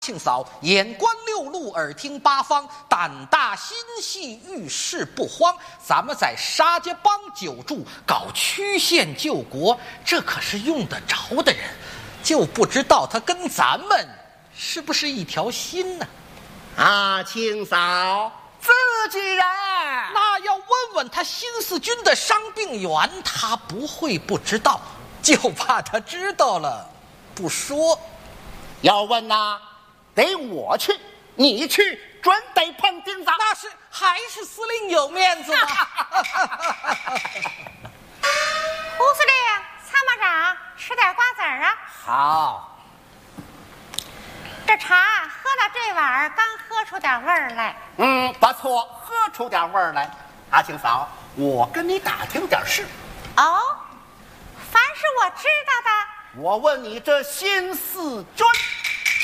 庆嫂眼观六路，耳听八方，胆大心细，遇事不慌。咱们在沙家浜久住，搞曲线救国，这可是用得着的人，就不知道他跟咱们是不是一条心呢？ 啊，庆嫂，自己人， 那要问问他新四军的伤病员，他不会不知道，就怕他知道了不说。 要问呐，得我去，你去准得碰钉子。 那是还是司令有面子吗？ 胡司令、参谋长，吃点瓜子儿啊。 好， 这茶喝到这碗刚喝出点味儿来。 不错，喝出点味儿来。阿庆嫂，我跟你打听点事。 哦，凡是我知道的。 我问你，这新四军